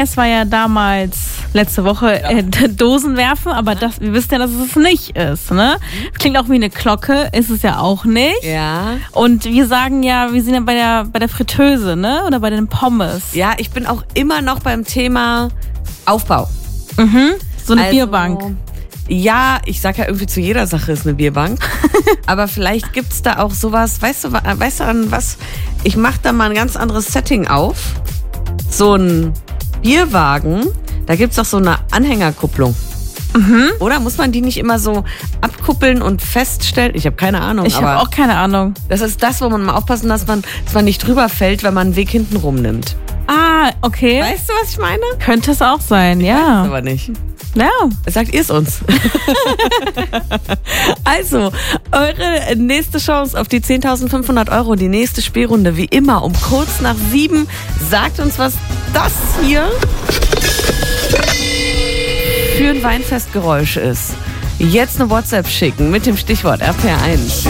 Es war ja damals, letzte Woche, Dosen werfen, aber wir wissen ja, dass es nicht ist, ne? Klingt auch wie eine Glocke, ist es ja auch nicht. Ja. Und wir sagen ja, wir sind ja bei der Fritteuse, ne? Oder bei den Pommes. Ja, ich bin auch immer noch beim Thema Aufbau. So eine Bierbank. Ja, ich sag ja irgendwie zu jeder Sache ist eine Bierbank. Aber vielleicht gibt's da auch sowas, weißt du an was? Ich mach da mal ein ganz anderes Setting auf. So ein Bierwagen, da gibt's doch so eine Anhängerkupplung. Oder muss man die nicht immer so abkuppeln und feststellen? Ich habe keine Ahnung. Ich habe auch keine Ahnung. Das ist das, wo man mal aufpassen, dass man nicht drüber fällt, wenn man einen Weg hinten rumnimmt. Ah, okay. Weißt du, was ich meine? Könnte es auch sein, ja. Weiß aber nicht. Ja. Sagt ihr es uns? Also, eure nächste Chance auf die 10.500 €, die nächste Spielrunde, wie immer, um kurz nach 7. Sagt uns, was das hier für ein Weinfestgeräusch ist. Jetzt eine WhatsApp schicken mit dem Stichwort RPR1.